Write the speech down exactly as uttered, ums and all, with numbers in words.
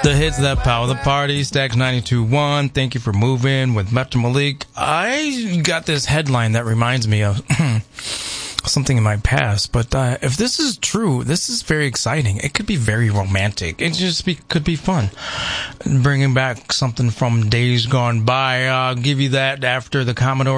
The hits that power the party, Stacks ninety-two point one. Thank you for moving with Metro Malik. I got this headline that reminds me of something in my past, but uh, if this is true, this is very exciting. It could be very romantic. It just be, could be fun. Bringing back something from days gone by. I'll give you that after the Commodore